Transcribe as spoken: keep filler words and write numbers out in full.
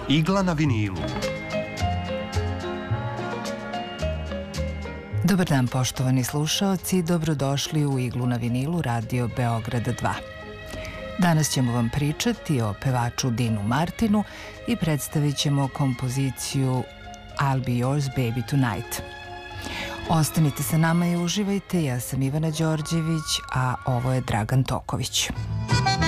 Igla na vinilu. Dobar dan, poštovani slušaoci, dobrodošli u Iglu na vinilu Radio Beograda dva. Danas ćemo vam pričati o pevaču Deanu Martinu i predstavit ćemo kompoziciju I'll Be Yours Baby Tonight. Ostanite sa nama i uživajte, ja sam Ivana Đorđević, a ovo je Dragan Toković.